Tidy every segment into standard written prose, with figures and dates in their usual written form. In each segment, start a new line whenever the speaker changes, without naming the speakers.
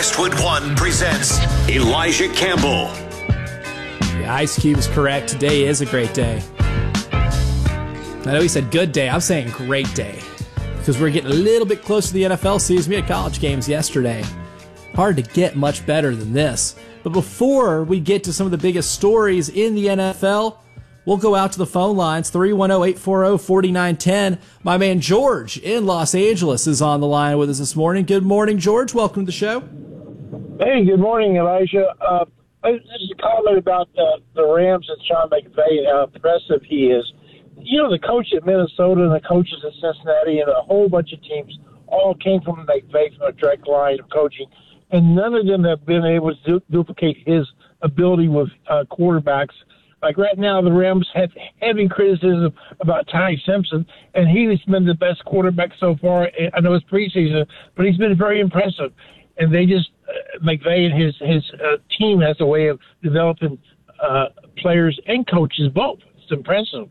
Westwood One presents Elijah Campbell.
Yeah, Ice Cube is correct. Today is a great day. I know he said good day. I'm saying great day because we're getting a little bit close to the NFL season. We had college games yesterday. Hard to get much better than this. But before we get to some of the biggest stories in the NFL, we'll go out to the phone lines. 310-840-4910. My man George in Los Angeles is on the line with us this morning. Good morning, George. Welcome to the show.
Hey, good morning, Elijah. This is a comment about the Rams and Sean McVay and how impressive he is. You know, the coach at Minnesota and the coaches at Cincinnati and a whole bunch of teams all came from McVay, from a direct line of coaching, and none of them have been able to duplicate his ability with quarterbacks. Like right now, the Rams have heavy criticism about Ty Simpson, and he's been the best quarterback so far. I know it's preseason, but he's been very impressive. And they just McVay and his team has a way of developing players and coaches both. It's impressive.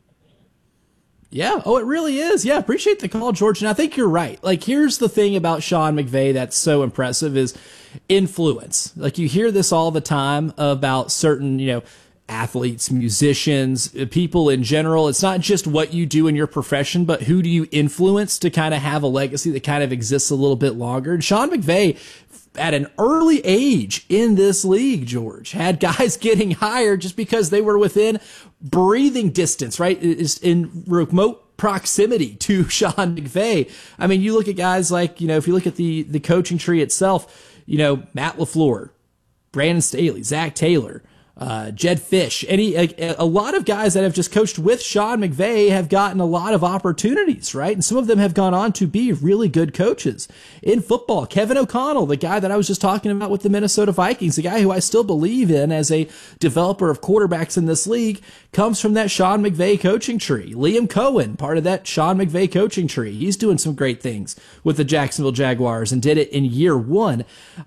Yeah, it really is. Yeah, appreciate the call, George. And I think you're right. Like, here's the thing about Sean McVay that's so impressive is influence. Like, you hear this all the time about certain, athletes, musicians, people in general. It's not just what you do in your profession, but who do you influence to kind of have a legacy that kind of exists a little bit longer. And Sean McVay, at an early age in this league, George, had guys getting hired just because they were within breathing distance, right? Is in remote proximity to Sean McVay. I mean, you look at guys like, if you look at the coaching tree itself, Matt LaFleur, Brandon Staley, Zach Taylor, Jed Fish, a lot of guys that have just coached with Sean McVay have gotten a lot of opportunities, right? And some of them have gone on to be really good coaches. In football, Kevin O'Connell, the guy that I was just talking about with the Minnesota Vikings, the guy who I still believe in as a developer of quarterbacks in this league, comes from that Sean McVay coaching tree. Liam Cohen, part of that Sean McVay coaching tree. He's doing some great things with the Jacksonville Jaguars and did it in year one.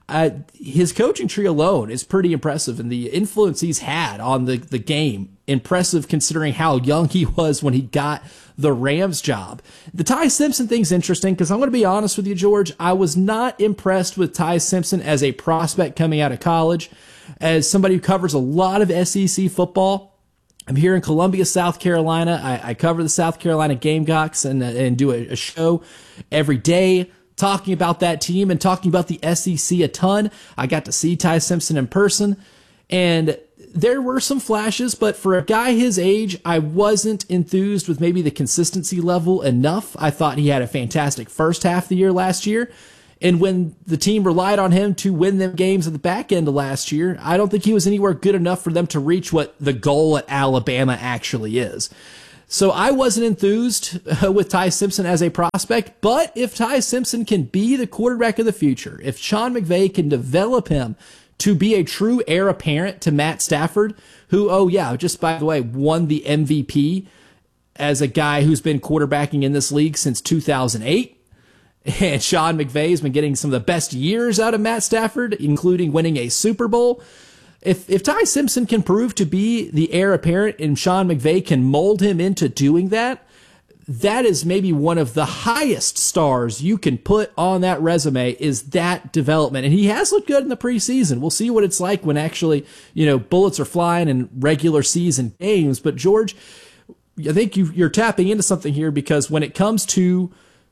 His coaching tree alone is pretty impressive, and the influence he's had on the game, impressive considering how young he was when he got the Rams job. The Ty Simpson thing's interesting because I'm going to be honest with you, George. I was not impressed with Ty Simpson as a prospect coming out of college. As somebody who covers a lot of SEC football, I'm here in Columbia, South Carolina. I cover the South Carolina Gamecocks and do a show every day talking about that team and talking about the SEC a ton. I got to see Ty Simpson in person, and there were some flashes, but for a guy his age, I wasn't enthused with maybe the consistency level enough. I thought he had a fantastic first half of the year last year. And when the team relied on him to win them games at the back end of last year, I don't think he was anywhere good enough for them to reach what the goal at Alabama actually is. So I wasn't enthused with Ty Simpson as a prospect, but if Ty Simpson can be the quarterback of the future, if Sean McVay can develop him to be a true heir apparent to Matt Stafford, who, just by the way, won the MVP as a guy who's been quarterbacking in this league since 2008. And Sean McVay's been getting some of the best years out of Matt Stafford, including winning a Super Bowl. If Ty Simpson can prove to be the heir apparent and Sean McVay can mold him into doing that, that is maybe one of the highest stars you can put on that resume is that development. And he has looked good in the preseason. We'll see what it's like when actually, bullets are flying in regular season games. But George, I think you're tapping into something here because when it comes to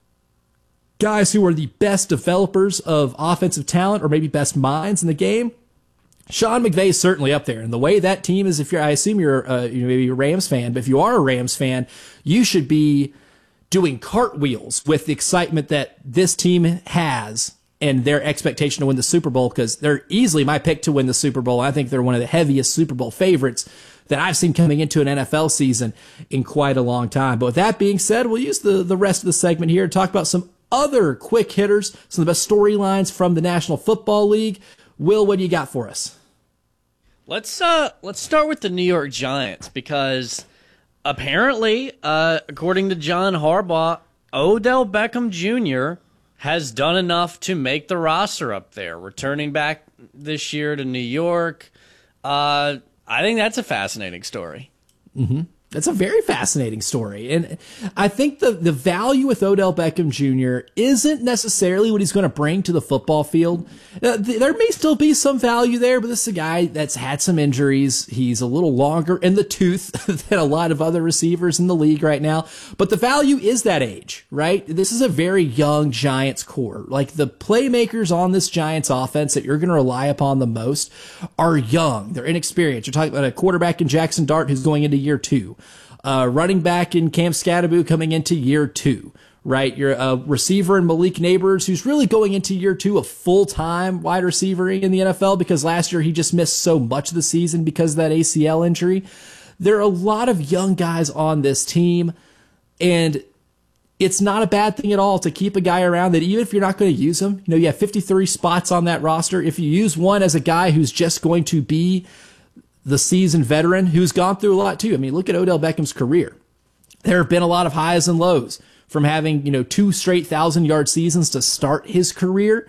guys who are the best developers of offensive talent or maybe best minds in the game, Sean McVay is certainly up there. And the way that team is, I assume you're maybe a Rams fan, but if you are a Rams fan, you should be doing cartwheels with the excitement that this team has and their expectation to win the Super Bowl, because they're easily my pick to win the Super Bowl. I think they're one of the heaviest Super Bowl favorites that I've seen coming into an NFL season in quite a long time. But with that being said, we'll use the rest of the segment here to talk about some other quick hitters, some of the best storylines from the National Football League. Will, what do you got for us?
Let's start with the New York Giants because apparently, according to John Harbaugh, Odell Beckham Jr. has done enough to make the roster up there, returning back this year to New York. I think that's a fascinating story.
Mm-hmm. It's a very fascinating story. And I think the value with Odell Beckham Jr. isn't necessarily what he's going to bring to the football field. There may still be some value there, but this is a guy that's had some injuries. He's a little longer in the tooth than a lot of other receivers in the league right now. But the value is that age, right? This is a very young Giants core. Like, the playmakers on this Giants offense that you're going to rely upon the most are young. They're inexperienced. You're talking about a quarterback in Jackson Dart who's going into year 2. Running back in Cam Scatterbo coming into year 2, right? You're a receiver in Malik Neighbors who's really going into year 2 of full-time wide receivering in the NFL because last year he just missed so much of the season because of that ACL injury. There are a lot of young guys on this team, and it's not a bad thing at all to keep a guy around that even if you're not going to use him, you have 53 spots on that roster. If you use one as a guy who's just going to be the seasoned veteran who's gone through a lot too. I mean, look at Odell Beckham's career. There have been a lot of highs and lows from having, 2 straight 1,000-yard seasons to start his career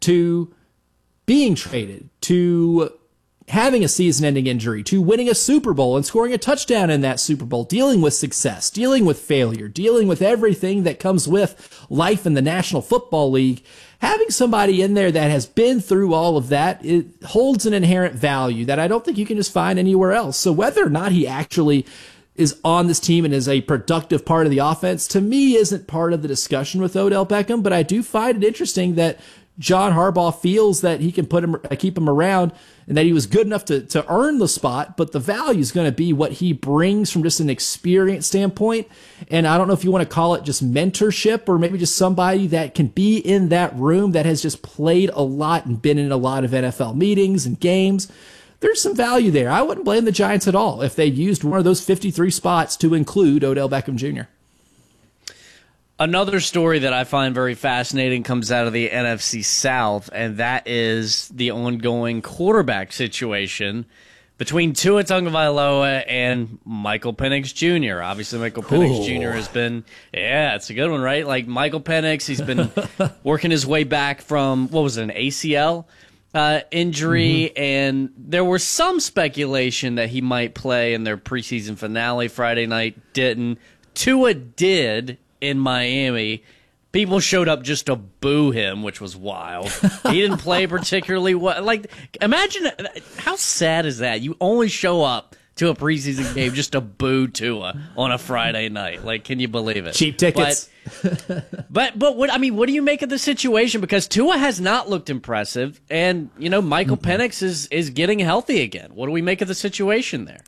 to being traded, to having a season-ending injury, to winning a Super Bowl and scoring a touchdown in that Super Bowl, dealing with success, dealing with failure, dealing with everything that comes with life in the National Football League. Having somebody in there that has been through all of that, it holds an inherent value that I don't think you can just find anywhere else. So whether or not he actually is on this team and is a productive part of the offense, to me, isn't part of the discussion with Odell Beckham. But I do find it interesting that John Harbaugh feels that he can keep him around and that he was good enough to earn the spot, but the value is going to be what he brings from just an experience standpoint. And I don't know if you want to call it just mentorship or maybe just somebody that can be in that room that has just played a lot and been in a lot of NFL meetings and games. There's some value there. I wouldn't blame the Giants at all if they used one of those 53 spots to include Odell Beckham Jr.
Another story that I find very fascinating comes out of the NFC South, and that is the ongoing quarterback situation between Tua Tagovailoa and Michael Penix Jr. Obviously, Michael Penix Jr. has been, it's a good one, right? Like Michael Penix, he's been working his way back from, what was it, an ACL injury, and there was some speculation that he might play in their preseason finale Friday night. Didn't. Tua did in Miami. People showed up just to boo him, which was wild. He didn't play particularly well. Like, imagine, how sad is that? You only show up to a preseason game just to boo Tua on a Friday night. Like, can you believe it?
Cheap tickets.
But what do you make of the situation? Because Tua has not looked impressive, and Michael Penix is getting healthy again. What do we make of the situation there?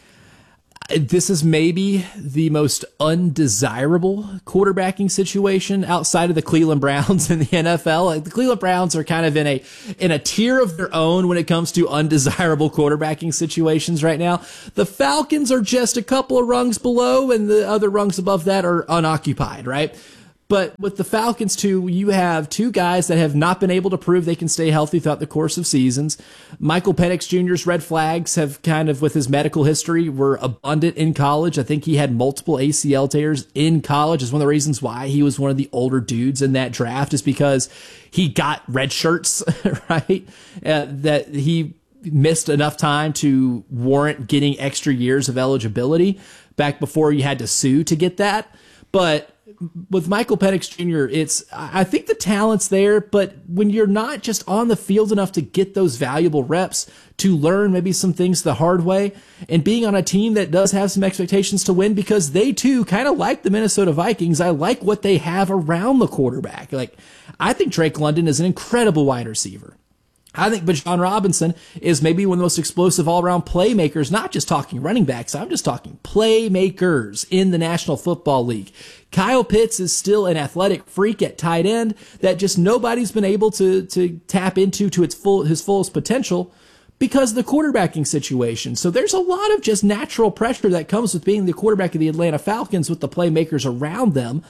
This is maybe the most undesirable quarterbacking situation outside of the Cleveland Browns in the NFL. Like, the Cleveland Browns are kind of in a tier of their own when it comes to undesirable quarterbacking situations right now. The Falcons are just a couple of rungs below, and the other rungs above that are unoccupied, right? But with the Falcons, too, you have 2 guys that have not been able to prove they can stay healthy throughout the course of seasons. Michael Penix Jr.'s red flags have kind of, with his medical history, were abundant in college. I think he had multiple ACL tears in college. Is one of the reasons why he was one of the older dudes in that draft, is because he got red shirts, right? That he missed enough time to warrant getting extra years of eligibility back before you had to sue to get that. But with Michael Penix Jr., I think the talent's there, but when you're not just on the field enough to get those valuable reps, to learn maybe some things the hard way, and being on a team that does have some expectations to win, because they too, kind of like the Minnesota Vikings, I like what they have around the quarterback. Like, I think Drake London is an incredible wide receiver. I think Bijan Robinson is maybe one of the most explosive all-around playmakers, not just talking running backs, I'm just talking playmakers in the National Football League. Kyle Pitts is still an athletic freak at tight end that just nobody's been able to tap into to his fullest potential because of the quarterbacking situation. So there's a lot of just natural pressure that comes with being the quarterback of the Atlanta Falcons with the playmakers around them.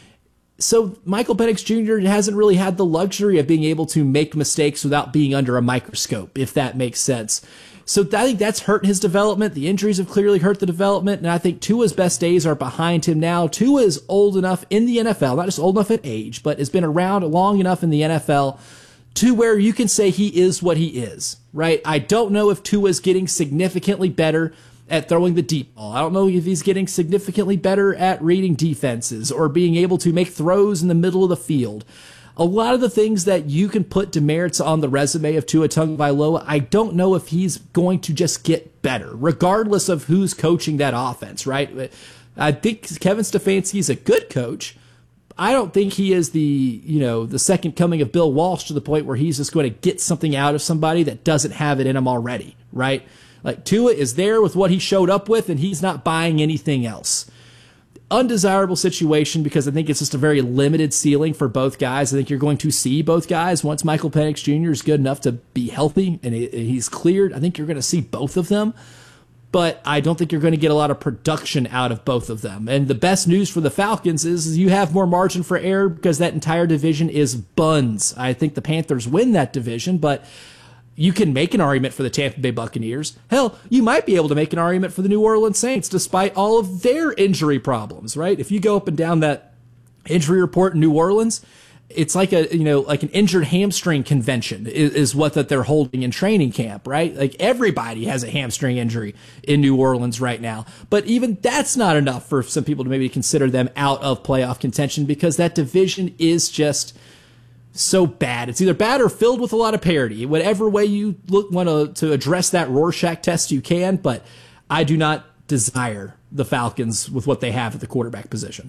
So Michael Penix Jr. hasn't really had the luxury of being able to make mistakes without being under a microscope, if that makes sense. So I think that's hurt his development. The injuries have clearly hurt the development, and I think Tua's best days are behind him now. Tua is old enough in the NFL, not just old enough in age, but has been around long enough in the NFL to where you can say he is what he is, right? I don't know if Tua's getting significantly better at throwing the deep ball. I don't know if he's getting significantly better at reading defenses or being able to make throws in the middle of the field. A lot of the things that you can put demerits on the resume of Tua Tagovailoa, I don't know if he's going to just get better, regardless of who's coaching that offense, right? I think Kevin Stefanski is a good coach. I don't think he is the second coming of Bill Walsh to the point where he's just going to get something out of somebody that doesn't have it in him already, right? Like Tua is there with what he showed up with, and he's not buying anything else. Undesirable situation because I think it's just a very limited ceiling for both guys. I think you're going to see both guys once Michael Penix Jr. is good enough to be healthy and he's cleared. I think you're going to see both of them, but I don't think you're going to get a lot of production out of both of them. And the best news for the Falcons is you have more margin for error because that entire division is buns. I think the Panthers win that division, but you can make an argument for the Tampa Bay Buccaneers. Hell, you might be able to make an argument for the New Orleans Saints despite all of their injury problems, right? If you go up and down that injury report in New Orleans, it's like an injured hamstring convention is what that they're holding in training camp, right? Like everybody has a hamstring injury in New Orleans right now. But even that's not enough for some people to maybe consider them out of playoff contention because that division is just so bad. It's either bad or filled with a lot of parity. Whatever way you want to address that Rorschach test, you can, but I do not desire the Falcons with what they have at the quarterback position.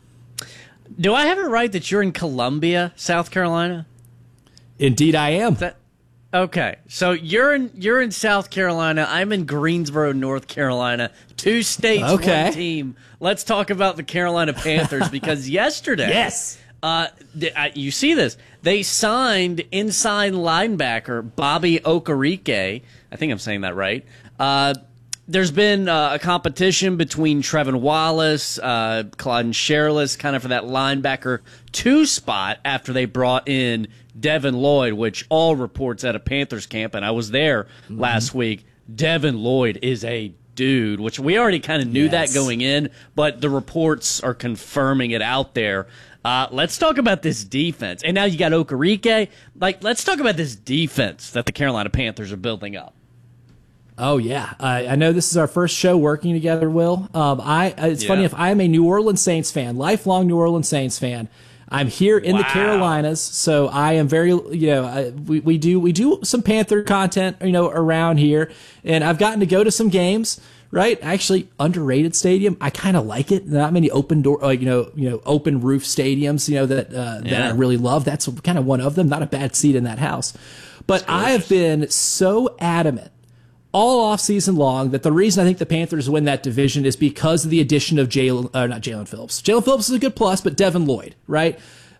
Do I have it right that you're in Columbia, South Carolina?
Indeed, I am.
Okay, so you're in South Carolina. I'm in Greensboro, North Carolina. 2 states,
okay.
1 team. Let's talk about the Carolina Panthers because yesterday,
yes,
you see this. They signed inside linebacker Bobby Okereke. I think I'm saying that right. There's been a competition between Trevin Wallace, Claudin Sherlis, kind of for that linebacker 2 spot after they brought in Devin Lloyd, which all reports out of Panthers camp, and I was there last week. Devin Lloyd is a dude, which we already kind of knew that going in, but the reports are confirming it out there. Let's talk about this defense. And now you got Okereke. Let's talk about this defense that the Carolina Panthers are building up.
Oh, yeah. I know this is our first show working together, Will. It's funny, if I'm a New Orleans Saints fan, lifelong New Orleans Saints fan, I'm here in the Carolinas, so I am very, we do some Panther content, around here, and I've gotten to go to some games, right? Actually, underrated stadium. I kind of like it. Not many open door, open roof stadiums, that I really love. That's kind of one of them. Not a bad seat in that house. But I have been so adamant all offseason long that the reason I think the Panthers win that division is because of the addition of not Jalen Phillips. Jalen Phillips is a good plus, but Devin Lloyd, right?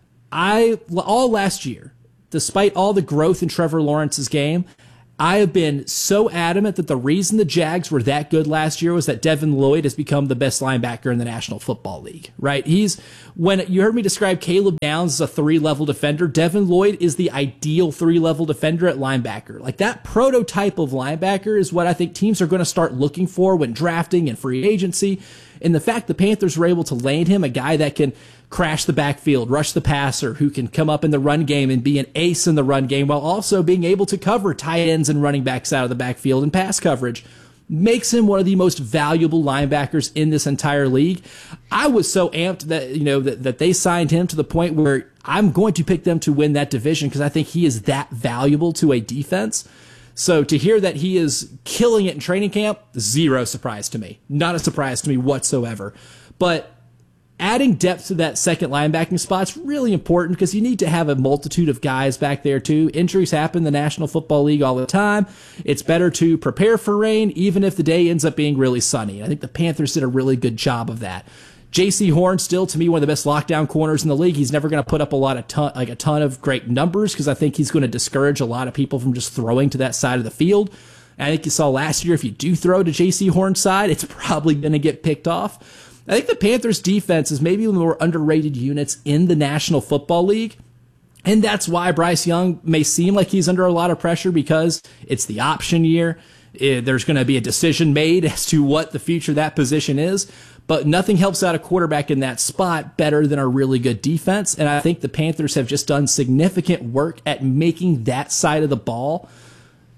All last year, despite all the growth in Trevor Lawrence's game, I have been so adamant that the reason the Jags were that good last year was that Devin Lloyd has become the best linebacker in the National Football League, right? When you heard me describe Caleb Downs as a 3-level defender, Devin Lloyd is the ideal 3-level defender at linebacker. Like that prototype of linebacker is what I think teams are going to start looking for when drafting and free agency. And the fact the Panthers were able to land him, a guy that can crash the backfield, rush the passer, who can come up in the run game and be an ace in the run game while also being able to cover tight ends and running backs out of the backfield and pass coverage, makes him one of the most valuable linebackers in this entire league. I was so amped that, that they signed him to the point where I'm going to pick them to win that division because I think he is that valuable to a defense. So to hear that he is killing it in training camp, zero surprise to me. Not a surprise to me whatsoever. But adding depth to that second linebacking spot is really important because you need to have a multitude of guys back there too. Injuries happen in the National Football League all the time. It's better to prepare for rain even if the day ends up being really sunny. I think the Panthers did a really good job of that. J.C. Horn, still to me one of the best lockdown corners in the league. He's never going to put up a ton of great numbers because I think he's going to discourage a lot of people from just throwing to that side of the field. And I think you saw last year if you do throw to J.C. Horn's side, it's probably going to get picked off. I think the Panthers defense is maybe one of the more underrated units in the National Football League. And that's why Bryce Young may seem like he's under a lot of pressure because it's the option year. There's going to be a decision made as to what the future of that position is. But nothing helps out a quarterback in that spot better than a really good defense. And I think the Panthers have just done significant work at making that side of the ball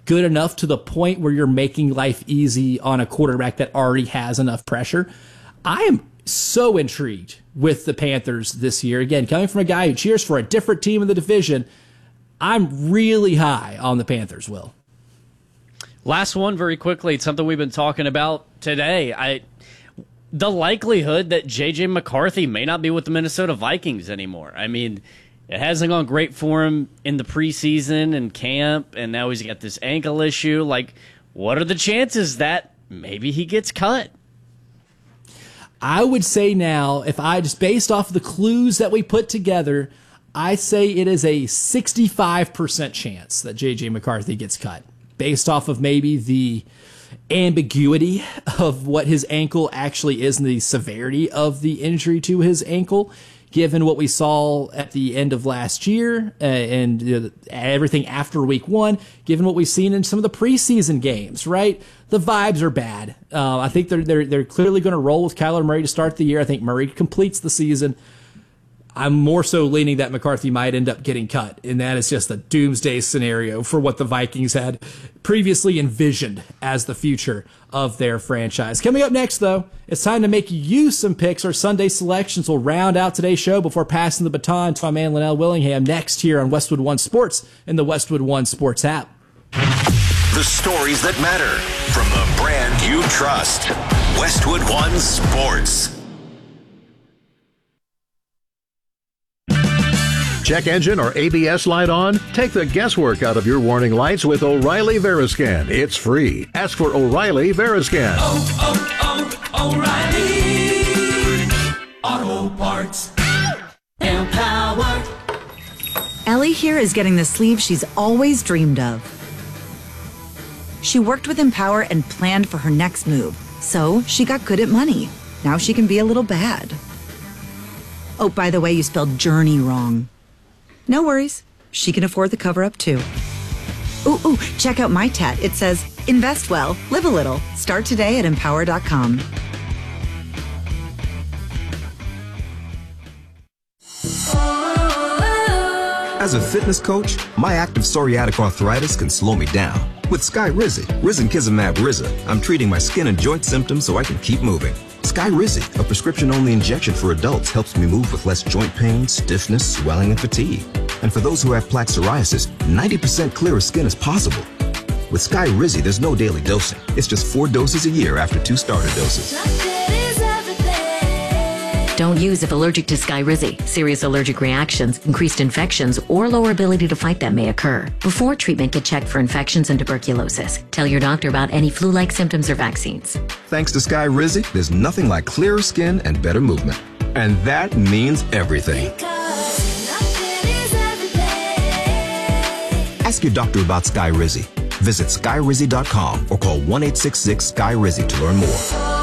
good enough to the point where you're making life easy on a quarterback that already has enough pressure. I am so intrigued with the Panthers this year. Again, coming from a guy who cheers for a different team in the division, I'm really high on the Panthers, Will.
Last one very quickly. It's something we've been talking about today. The likelihood that J.J. McCarthy may not be with the Minnesota Vikings anymore. I mean, it hasn't gone great for him in the preseason and camp, and now he's got this ankle issue. Like, what are the chances that maybe he gets cut?
I would say now, if I just based off the clues that we put together, I say it is a 65% chance that J.J. McCarthy gets cut, based off of maybe the ambiguity of what his ankle actually is and the severity of the injury to his ankle, given what we saw at the end of last year and everything after week one, given what we've seen in some of the preseason games, right? The vibes are bad. I think they're clearly going to roll with Kyler Murray to start the year. I think Murray completes the season. I'm more so leaning that McCarthy might end up getting cut, and that is just a doomsday scenario for what the Vikings had previously envisioned as the future of their franchise. Coming up next, though, it's time to make you some picks. Our Sunday selections will round out today's show before passing the baton to my man Linnell Willingham next here on Westwood One Sports and the Westwood One Sports app.
The stories that matter from the brand you trust. Westwood One Sports.
Check engine or ABS light on? Take the guesswork out of your warning lights with O'Reilly Veriscan. It's free. Ask for O'Reilly Veriscan.
O'Reilly Auto Parts. Empower.
Ellie here is getting the sleeve she's always dreamed of. She worked with Empower and planned for her next move, so she got good at money. Now she can be a little bad. Oh, by the way, you spelled journey wrong. No worries. She can afford the cover-up, too. Ooh, check out my tat. It says, invest well, live a little. Start today at Empower.com.
As a fitness coach, my active psoriatic arthritis can slow me down. With Skyrizi, risankizumab Riza, I'm treating my skin and joint symptoms so I can keep moving. Skyrizi, a prescription-only injection for adults, helps me move with less joint pain, stiffness, swelling, and fatigue. And for those who have plaque psoriasis, 90% clearer skin is possible. With Skyrizi, there's no daily dosing. It's just 4 doses a year after 2 starter doses.
Don't use if allergic to Skyrizi. Serious allergic reactions, increased infections, or lower ability to fight them may occur. Before treatment, get checked for infections and tuberculosis. Tell your doctor about any flu-like symptoms or vaccines.
Thanks to Skyrizi, there's nothing like clearer skin and better movement. And that means everything. Ask your doctor about Skyrizi. Visit Skyrizi.com or call 1-866-SKY-RIZI to learn more.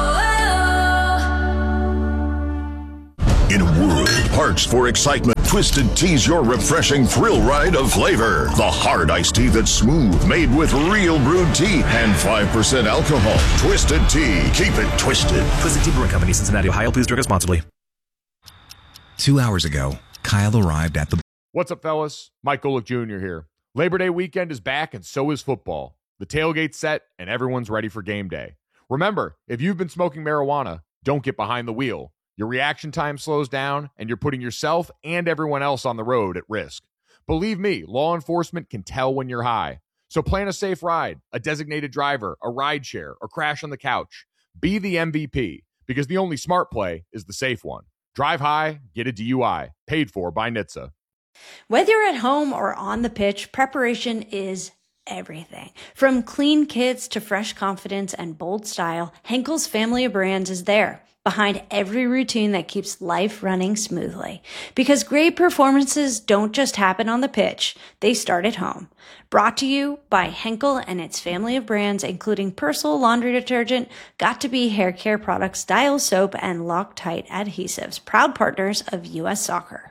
In a world parched for excitement, Twisted Tea's your refreshing thrill ride of flavor. The hard iced tea that's smooth, made with real brewed tea and 5% alcohol. Twisted Tea. Keep it twisted.
Twisted Tea Brewing Company, Cincinnati, Ohio. Please drink responsibly.
2 hours ago, Kyle arrived at the...
What's up, fellas? Mike Golick Jr. here. Labor Day weekend is back, and so is football. The tailgate's set, and everyone's ready for game day. Remember, if you've been smoking marijuana, don't get behind the wheel. Your reaction time slows down, and you're putting yourself and everyone else on the road at risk. Believe me, law enforcement can tell when you're high. So plan a safe ride, a designated driver, a ride share, or crash on the couch. Be the MVP, because the only smart play is the safe one. Drive high, get a DUI. Paid for by NHTSA.
Whether you're at home or on the pitch, preparation is everything. From clean kits to fresh confidence and bold style, Henkel's family of brands is there, behind every routine that keeps life running smoothly. Because great performances don't just happen on the pitch, they start at home. Brought to you by Henkel and its family of brands, including Persil laundry detergent, Got2b hair care products, Dial soap, and Loctite adhesives, proud partners of U.S. Soccer.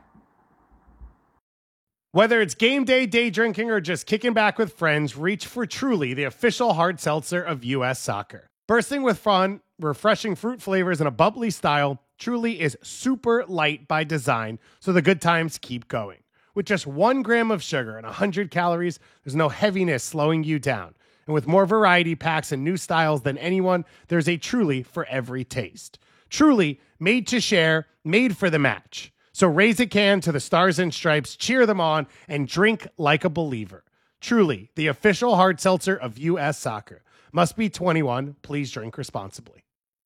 Whether it's game day, day drinking, or just kicking back with friends, reach for Truly, the official hard seltzer of U.S. Soccer. Bursting with fun, refreshing fruit flavors, and a bubbly style, Truly is super light by design, so the good times keep going. With just 1 gram of sugar and 100 calories, there's no heaviness slowing you down. And with more variety packs and new styles than anyone, there's a Truly for every taste. Truly, made to share, made for the match. So raise a can to the Stars and Stripes, cheer them on, and drink like a believer. Truly, the official hard seltzer of U.S. Soccer. Must be 21. Please drink responsibly.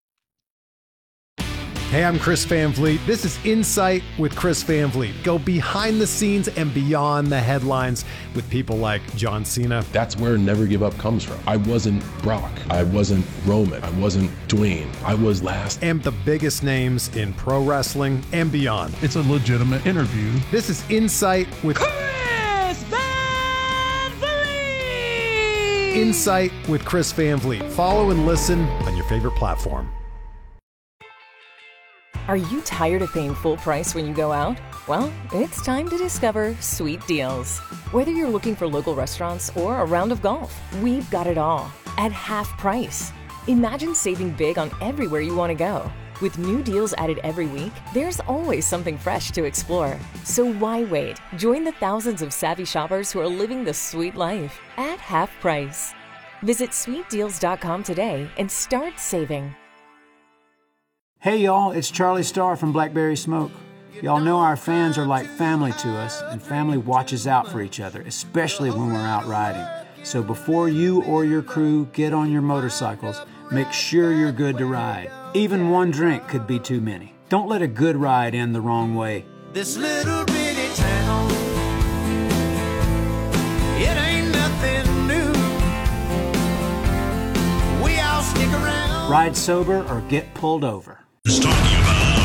Hey, I'm Chris Van Vliet. This is Insight with Chris Van Vliet. Go behind the scenes and beyond the headlines with people like John Cena.
That's where Never Give Up comes from. I wasn't Brock. I wasn't Roman. I wasn't Dwayne. I was last.
And the biggest names in pro wrestling and beyond.
It's a legitimate interview.
This is Insight with
Chris Van Vliet!
Insight with Chris Van Vliet. Follow and listen on your favorite platform.
Are you tired of paying full price when you go out? Well, it's time to discover Sweet Deals. Whether you're looking for local restaurants or a round of golf, we've got it all at half price. Imagine saving big on everywhere you want to go. With new deals added every week, there's always something fresh to explore. So why wait? Join the thousands of savvy shoppers who are living the sweet life at half price. Visit sweetdeals.com today and start saving.
Hey y'all, it's Charlie Starr from Blackberry Smoke. Y'all know our fans are like family to us, and family watches out for each other, especially when we're out riding. So before you or your crew get on your motorcycles, make sure you're good to ride. Even one drink could be too many. Don't let a good ride end the wrong way.
This little bitty town, it ain't nothing new. We all stick around.
Ride sober or get pulled over.
Talking about